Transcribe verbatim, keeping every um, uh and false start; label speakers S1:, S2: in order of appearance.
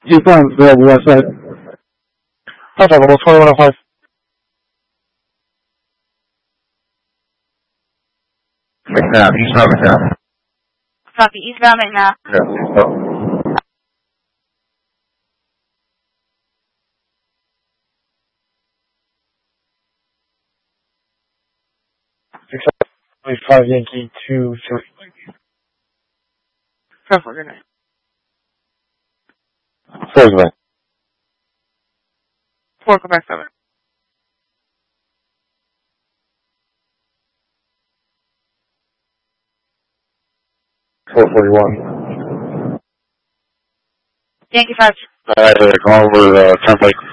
S1: Two times available west side.
S2: Contact level twenty-one oh five.
S3: McNabb, eastbound McNabb.
S4: Copy, eastbound McNabb.
S3: Yes, eastbound.
S2: six five Yankee two three.
S4: Perfect, good night.
S2: Four Quebec.
S4: Four Quebec seven.
S2: four forty-one.
S4: Yankee five.
S3: Alright, uh, call over, uh, Turnpike.